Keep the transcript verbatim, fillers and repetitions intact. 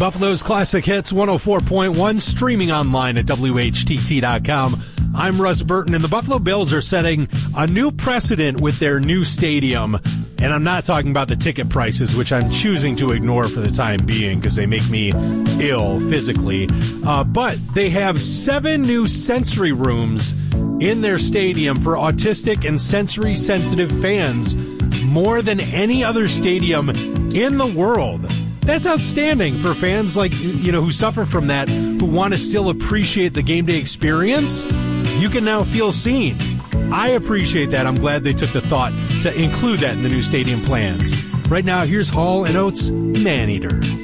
Buffalo's Classic Hits one oh four point one, streaming online at W H T T dot com. I'm Russ Burton, and the Buffalo Bills are setting a new precedent with their new stadium. And I'm not talking about the ticket prices, which I'm choosing to ignore for the time being because they make me ill physically. Uh, but they have seven new sensory rooms in their stadium for autistic and sensory-sensitive fans, more than any other stadium in the world. That's outstanding for fans like, you know, who suffer from that, who want to still appreciate the game day experience. You can now feel seen. I appreciate that. I'm glad they took the thought to include that in the new stadium plans. Right now, here's Hall and Oates' Maneater.